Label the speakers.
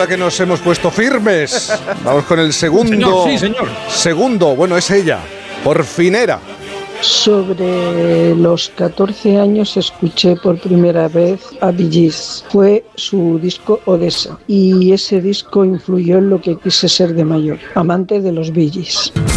Speaker 1: ahora que nos hemos puesto firmes, vamos con el segundo.
Speaker 2: Señor, sí, señor.
Speaker 1: Segundo, bueno, es ella, Porfinera.
Speaker 3: Sobre los 14 años escuché por primera vez a Bee Gees. Fue su disco Odessa y ese disco influyó en lo que quise ser de mayor, amante de los Bee Gees.